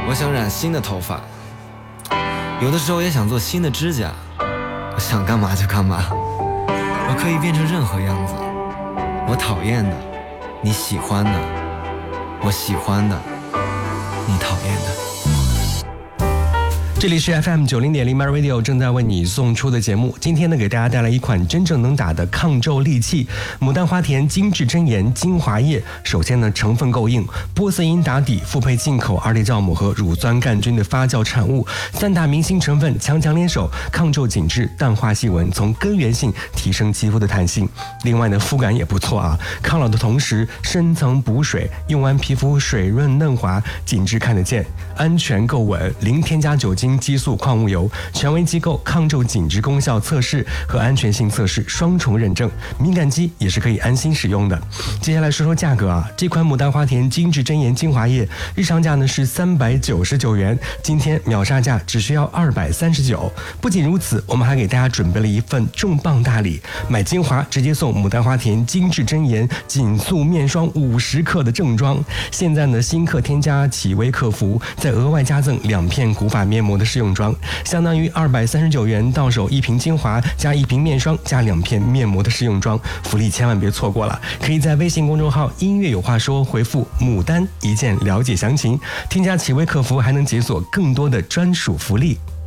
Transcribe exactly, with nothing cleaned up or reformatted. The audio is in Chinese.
我想染新的头发，有的时候也想做新的指甲，我想干嘛就干嘛，我可以变成任何样子，我讨厌的，你喜欢的，我喜欢的，你讨厌的。 这里是 F M 九零点零 My Radio 正在为你送出的节目，今天呢给大家带来一款真正能打的抗皱利器——牡丹花田精致真颜精华液。首先呢，成分够硬，玻色因打底，复配进口二裂酵母和乳酸杆菌的发酵产物，三大明星成分强强联手，抗皱紧致，淡化细纹，从根源性提升肌肤的弹性。另外呢，肤感也不错啊，抗老的同时深层补水，用完皮肤水润嫩滑，紧致看得见，安全够稳，零添加酒精、激素、矿物油，权威机构抗皱紧致功效测试和安全性测试双重认证，敏感肌也是可以安心使用的。接下来说说价格啊，这款牡丹花田精致真颜精华液日常价呢是三百九十九元，今天秒杀价只需要二百三十九。不仅如此，我们还给大家准备了一份重磅大礼，买精华直接送牡丹花田精致真颜紧塑面霜五十克的正装。现在呢，新客添加企微客服，再额外加赠两片古法面膜的试用装，相当于二百三十九元到手一瓶精华加一瓶面霜加两片面膜的试用装，福利千万别错过了。可以在微信公众号音乐有话说回复牡丹一键了解详情，添加企微客服还能解锁更多的专属福利。